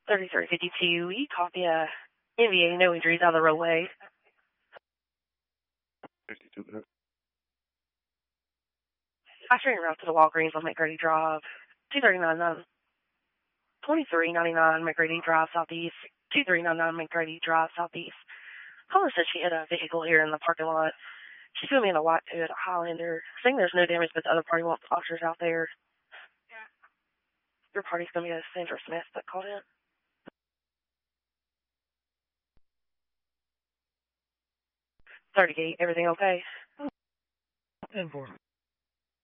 3352, you copy a NBA, no injuries out of the roadway. 52. Passing route to the Walgreens on McGrady Drive, 2399, 2399 McGrady Drive Southeast, 2399 McGrady Drive Southeast. Caller said she hit a vehicle here in the parking lot. She's going to be in a white Toyota Highlander. Saying there's no damage, but the other party wants officers out there. Your party's going to be a Sandra Smith that called in. 38, everything okay? 10-4.